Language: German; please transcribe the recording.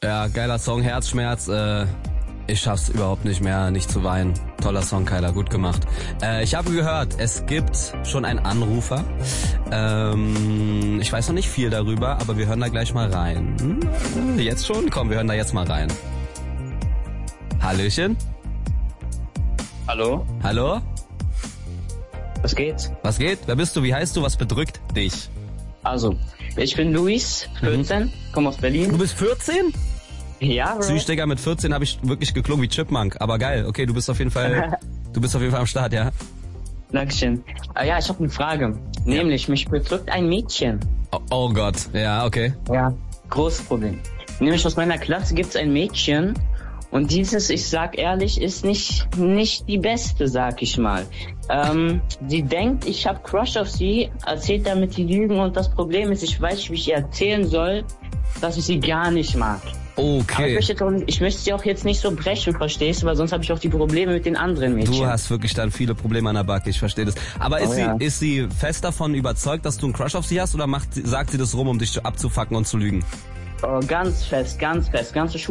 Ja, geiler Song, Herzschmerz. Ich schaff's überhaupt nicht mehr, nicht zu weinen. Toller Song, Kyla, gut gemacht. Ich habe gehört, es gibt schon einen Anrufer. Ich weiß noch nicht viel darüber, aber wir hören da gleich mal rein. Jetzt schon? Komm, wir hören da jetzt mal rein. Hallöchen? Hallo? Hallo? Was geht? Was geht? Wer bist du? Wie heißt du? Was bedrückt dich? Also, ich bin Luis, 14, komme aus Du Berlin. bist 14? Ja, Bro. Süß, Digga, mit 14 habe ich wirklich geklungen wie Chipmunk, aber geil. Okay, du bist auf jeden Fall am Start, ja? Dankeschön. Ja, ich habe eine Frage. Nämlich, mich bedrückt ein Mädchen. Oh Gott, ja, okay. Ja, großes Problem. Nämlich aus meiner Klasse gibt's ein Mädchen und dieses, ich sag ehrlich, ist nicht die Beste, sag ich mal. Sie denkt, ich habe Crush auf sie, erzählt damit die Lügen und das Problem ist, ich weiß nicht, wie ich ihr erzählen soll, dass ich sie gar nicht mag. Okay. Aber ich möchte sie auch jetzt nicht so brechen, verstehst du, weil sonst habe ich auch die Probleme mit den anderen Mädchen. Du hast wirklich dann viele Probleme an der Backe, ich verstehe das. Aber ist sie fest davon überzeugt, dass du einen Crush auf sie hast oder sagt sie das rum, um dich abzufacken und zu lügen? Oh, ganz fest, ganze Schule